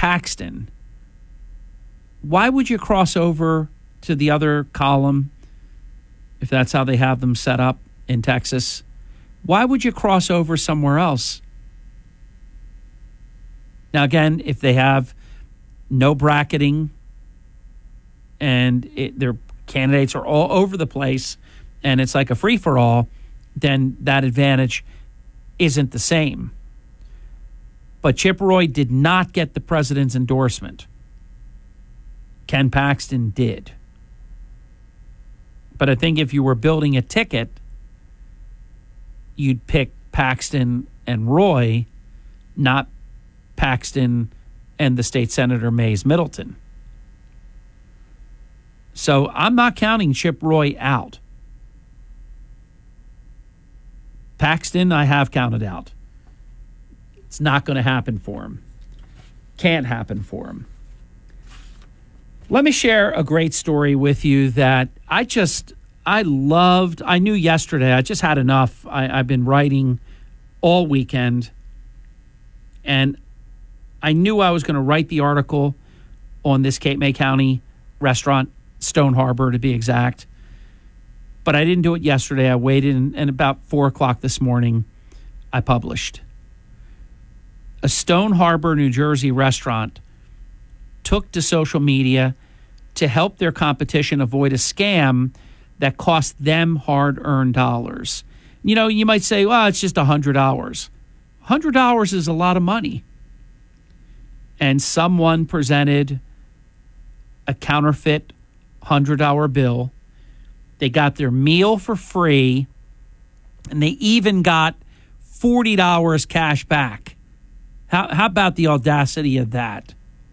Paxton, why would you cross over to the other column if that's how they have them set up in Texas? Why would you cross over somewhere else? Now, again, if they have no bracketing and their candidates are all over the place and it's like a free-for-all, then that advantage isn't the same. But Chip Roy did not get the president's endorsement. Ken Paxton did. But I think if you were building a ticket, you'd pick Paxton and Roy, not Paxton and the state senator Mays Middleton. So I'm not counting Chip Roy out. Paxton, I have counted out. It's not going to happen for him. Can't happen for him. Let me share a great story with you that I loved. I knew yesterday. I just had enough. I've been writing all weekend, and I knew I was going to write the article on this Cape May County restaurant, Stone Harbor to be exact. But I didn't do it yesterday. I waited, and about 4 o'clock this morning, I published. A Stone Harbor, New Jersey restaurant took to social media to help their competition avoid a scam that cost them hard-earned dollars. You know, you might say, well, it's just $100. $100 is a lot of money. And someone presented a counterfeit $100 bill. They got their meal for free, and they even got $40 cash back. How about the audacity of that?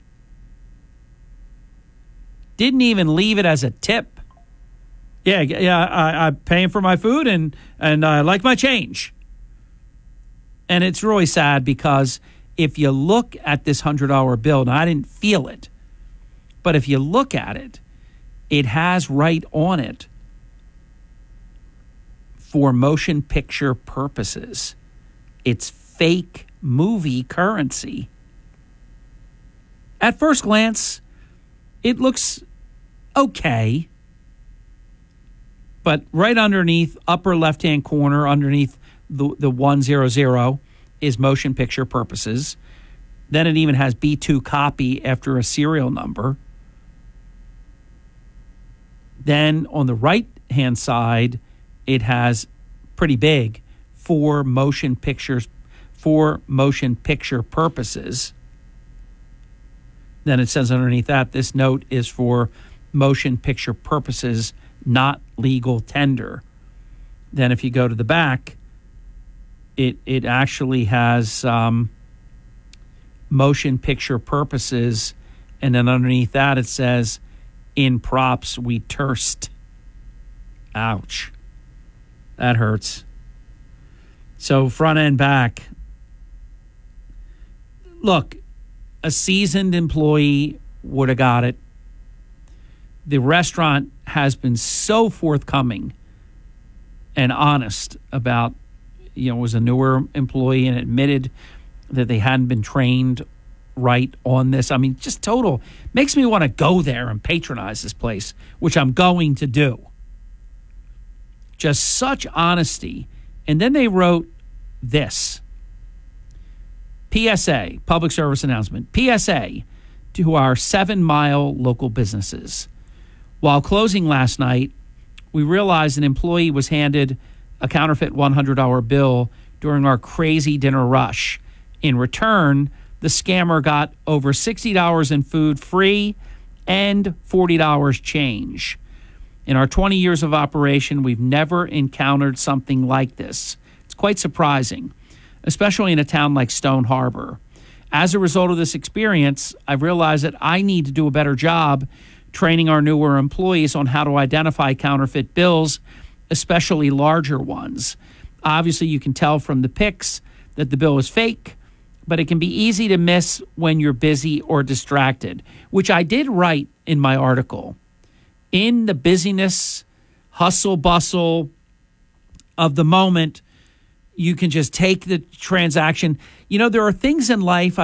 Didn't even leave it as a tip. Yeah, I'm paying for my food and I like my change. And it's really sad because if you look at this $100 bill, now I didn't feel it, but if you look at it, it has right on it, for motion picture purposes. It's fake movie currency. At first glance, it looks okay. But right underneath, upper left-hand corner, underneath the 100 is motion picture purposes. Then it even has B2 copy after a serial number. Then on the right-hand side, it has pretty big for motion picture purposes. Then it says underneath that, this note is for motion picture purposes, not legal tender. Then if you go to the back, it actually has motion picture purposes, and then underneath that it says, in props we terst. Ouch. That hurts. So front and back. Look, a seasoned employee would have got it. The restaurant has been so forthcoming and honest about, it was a newer employee and admitted that they hadn't been trained right on this. I mean, just total, makes me want to go there and patronize this place, which I'm going to do. Just such honesty. And then they wrote this. PSA, public service announcement. PSA to our 7-mile local businesses. While closing last night, we realized an employee was handed a counterfeit $100 bill during our crazy dinner rush. In return, the scammer got over $60 in food free and $40 change. In our 20 years of operation, we've never encountered something like this. It's quite surprising, especially in a town like Stone Harbor. As a result of this experience, I've realized that I need to do a better job training our newer employees on how to identify counterfeit bills, especially larger ones. Obviously, you can tell from the pics that the bill is fake, but it can be easy to miss when you're busy or distracted, which I did write in my article. In the busyness, hustle, bustle of the moment, you can just take the transaction. There are things in life